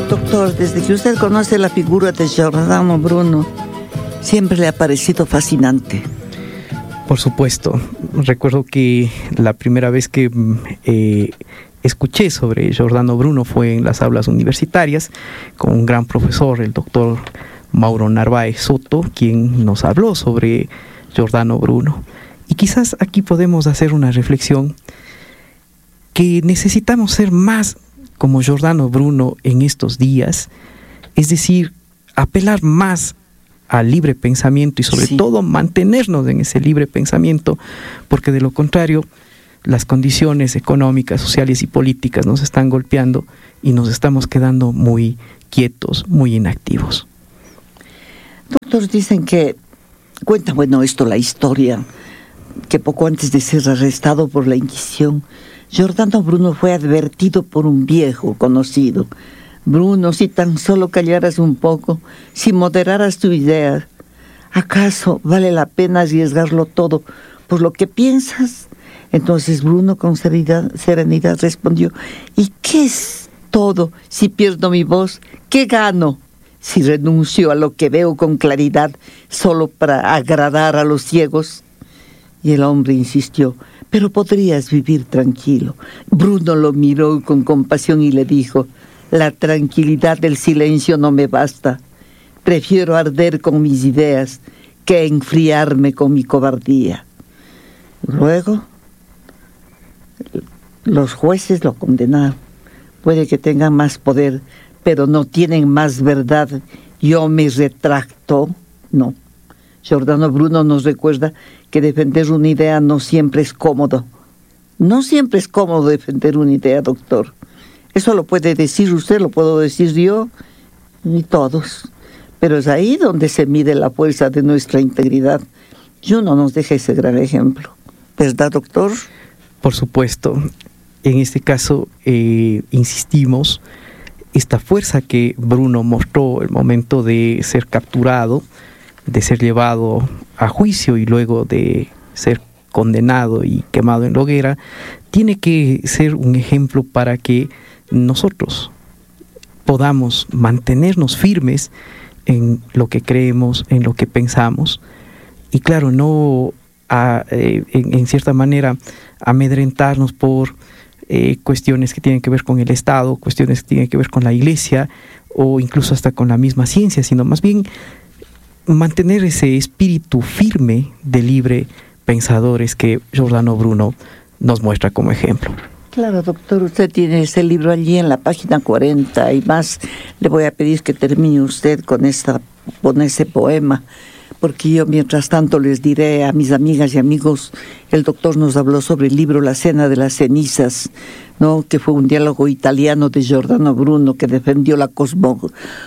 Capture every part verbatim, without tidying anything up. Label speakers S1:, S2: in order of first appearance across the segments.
S1: Doctor, desde que usted conoce la figura de Giordano Bruno, siempre le ha parecido fascinante.
S2: Por supuesto. Recuerdo que la primera vez que eh, escuché sobre Giordano Bruno fue en las aulas universitarias con un gran profesor, el doctor Mauro Narváez Soto, quien nos habló sobre Giordano Bruno. Y quizás aquí podemos hacer una reflexión que necesitamos ser más como Giordano Bruno en estos días, es decir, apelar más al libre pensamiento y sobre sí. todo mantenernos en ese libre pensamiento, porque de lo contrario las condiciones económicas, sociales y políticas nos están golpeando y nos estamos quedando muy quietos, muy inactivos.
S1: Doctor, dicen que, cuenta bueno esto la historia, que poco antes de ser arrestado por la Inquisición, Giordano Bruno fue advertido por un viejo conocido: Bruno, si tan solo callaras un poco, si moderaras tu idea, ¿acaso vale la pena arriesgarlo todo por lo que piensas? Entonces Bruno con serenidad, serenidad respondió: ¿y qué es todo si pierdo mi voz? ¿Qué gano si renuncio a lo que veo con claridad solo para agradar a los ciegos? Y el hombre insistió: pero podrías vivir tranquilo. Bruno lo miró con compasión y le dijo: la tranquilidad del silencio no me basta. Prefiero arder con mis ideas que enfriarme con mi cobardía. Luego, los jueces lo condenaron. Puede que tengan más poder, pero no tienen más verdad. Yo me retracto. No. Giordano Bruno nos recuerda que defender una idea no siempre es cómodo. No siempre es cómodo defender una idea, doctor. Eso lo puede decir usted, lo puedo decir yo y todos. Pero es ahí donde se mide la fuerza de nuestra integridad. Y uno nos deja ese gran ejemplo. ¿Verdad, doctor?
S2: Por supuesto. En este caso, eh, insistimos, esta fuerza que Bruno mostró el momento de ser capturado, de ser llevado a juicio y luego de ser condenado y quemado en la hoguera, tiene que ser un ejemplo para que nosotros podamos mantenernos firmes en lo que creemos, en lo que pensamos, y claro, no a, eh, en, en cierta manera amedrentarnos por eh, cuestiones que tienen que ver con el Estado, cuestiones que tienen que ver con la Iglesia o incluso hasta con la misma ciencia, sino más bien mantener ese espíritu firme de libre pensadores que Giordano Bruno nos muestra como ejemplo.
S1: Claro, doctor, usted tiene ese libro allí en la página cuarenta y más. Le voy a pedir que termine usted con, esta, con ese poema, porque yo mientras tanto les diré a mis amigas y amigos, el doctor nos habló sobre el libro La Cena de las Cenizas, ¿no? Que fue un diálogo italiano de Giordano Bruno que defendió la cosmo,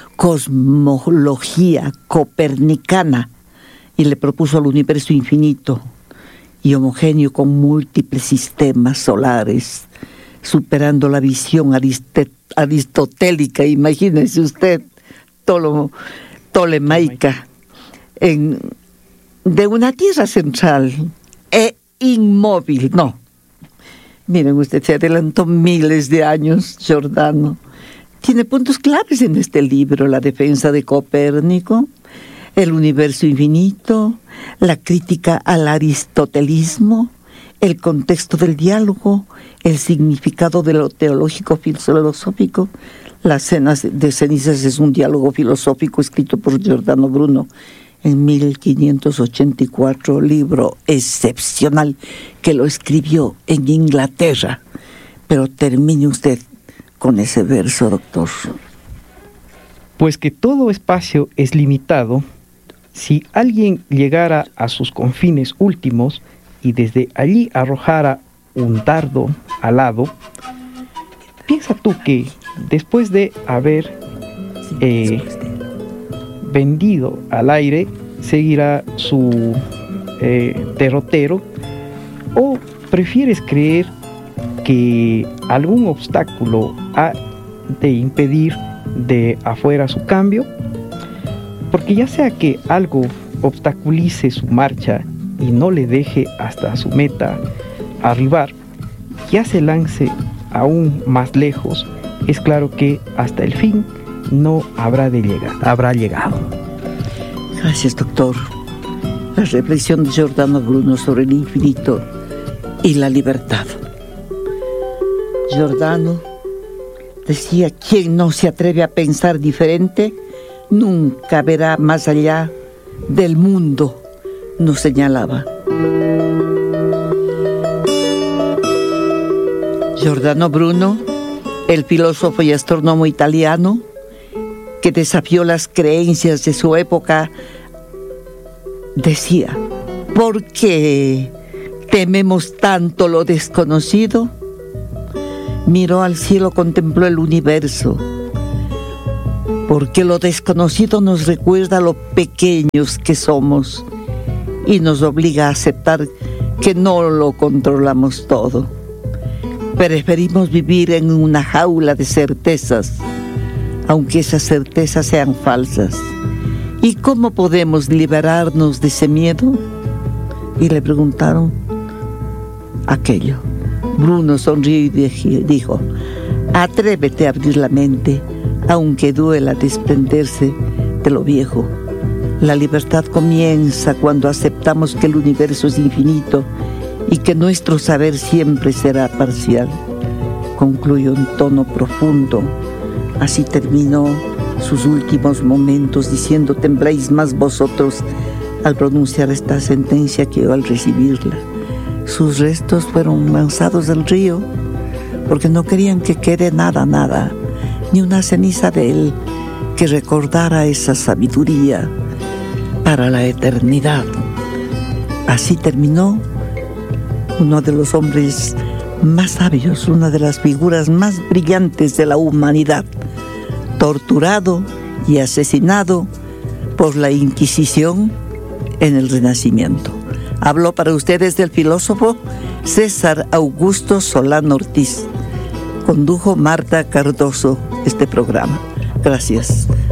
S1: cosmología copernicana y le propuso al universo infinito y homogéneo con múltiples sistemas solares, superando la visión ariste, aristotélica, imagínese usted, tolo, tolemaica, en, de una tierra central e inmóvil. No, miren usted, se adelantó miles de años Giordano. Tiene puntos claves en este libro: la defensa de Copérnico, el universo infinito, la crítica al aristotelismo, el contexto del diálogo, el significado de lo teológico filosófico. Las cenas de cenizas es un diálogo filosófico escrito por Giordano Bruno en mil quinientos ochenta y cuatro, libro excepcional que lo escribió en Inglaterra. Pero termine usted con ese verso, doctor.
S2: Pues que todo espacio es limitado. Si alguien llegara a sus confines últimos y desde allí arrojara un dardo alado, piensa tú que después de haber eh, vendido al aire, seguirá su eh, derrotero, o prefieres creer que algún obstáculo ha de impedir de afuera su cambio? Porque ya sea que algo obstaculice su marcha y no le deje hasta su meta arribar, ya se lance aún más lejos, es claro que hasta el fin no habrá de llegar, habrá llegado.
S1: Gracias, doctor. La reflexión de Giordano Bruno sobre el infinito y la libertad. Giordano decía: quien no se atreve a pensar diferente nunca verá más allá del mundo, nos señalaba. Giordano Bruno, el filósofo y astrónomo italiano que desafió las creencias de su época, decía: ¿por qué tememos tanto lo desconocido? Miró al cielo, contempló el universo, porque lo desconocido nos recuerda lo pequeños que somos y nos obliga a aceptar que no lo controlamos todo. Preferimos vivir en una jaula de certezas, aunque esas certezas sean falsas. ¿Y cómo podemos liberarnos de ese miedo? Y le preguntaron aquello. Bruno sonrió y dijo: atrévete a abrir la mente, aunque duela desprenderse de lo viejo. La libertad comienza cuando aceptamos que el universo es infinito y que nuestro saber siempre será parcial. Concluyó en tono profundo. Así terminó sus últimos momentos, diciendo: tembláis más vosotros al pronunciar esta sentencia que yo al recibirla. Sus restos fueron lanzados al río porque no querían que quede nada, nada, ni una ceniza de él que recordara esa sabiduría para la eternidad. Así terminó uno de los hombres más sabios, una de las figuras más brillantes de la humanidad, torturado y asesinado por la Inquisición en el Renacimiento. Habló para ustedes del filósofo César Augusto Solano Ortiz. Condujo Marta Cardoso este programa. Gracias.